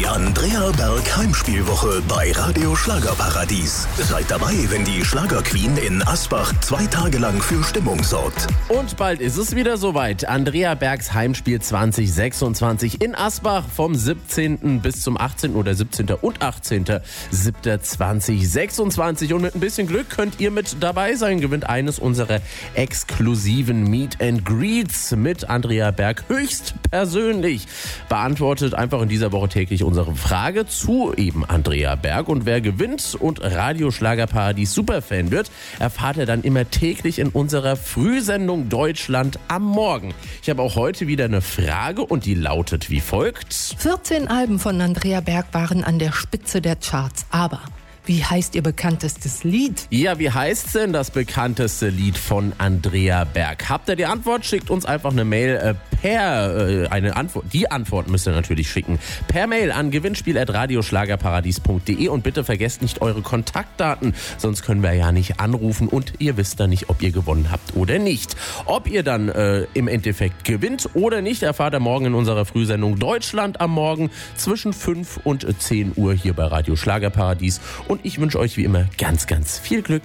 Die Andrea Berg Heimspielwoche bei Radio Schlagerparadies. Seid dabei, wenn die Schlagerqueen in Asbach 2 Tage lang für Stimmung sorgt. Und bald ist es wieder soweit. Andrea Bergs Heimspiel 2026 in Asbach vom 17. bis zum 18. oder 17. und 18.07.2026. Und mit ein bisschen Glück könnt ihr mit dabei sein. Gewinnt eines unserer exklusiven Meet and Greets mit Andrea Berg höchstpersönlich. Beantwortet einfach in dieser Woche täglich unsere Frage zu eben Andrea Berg. Und wer gewinnt und Radio Schlagerparadies Superfan wird, erfahrt ihr dann immer täglich in unserer Frühsendung Deutschland am Morgen. Ich habe auch heute wieder eine Frage und die lautet wie folgt. 14 Alben von Andrea Berg waren an der Spitze der Charts, aber wie heißt ihr bekanntestes Lied? Ja, wie heißt denn das bekannteste Lied von Andrea Berg? Habt ihr die Antwort? Schickt uns einfach eine Mail Die Antwort müsst ihr natürlich schicken. Per Mail an gewinnspiel@radioschlagerparadies.de und bitte vergesst nicht eure Kontaktdaten, sonst können wir ja nicht anrufen und ihr wisst dann nicht, ob ihr gewonnen habt oder nicht. Ob ihr dann im Endeffekt gewinnt oder nicht, erfahrt ihr morgen in unserer Frühsendung Deutschland am Morgen zwischen 5 und 10 Uhr hier bei Radio Schlagerparadies. Und ich wünsche euch wie immer ganz, ganz viel Glück.